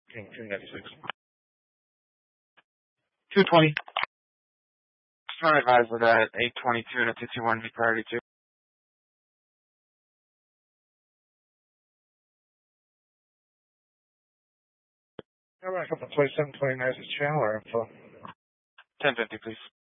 King 296. 220. I'm advised with that 822 and a 221 be priority 2. All right, up to 2729 is channel or info. 1050, please.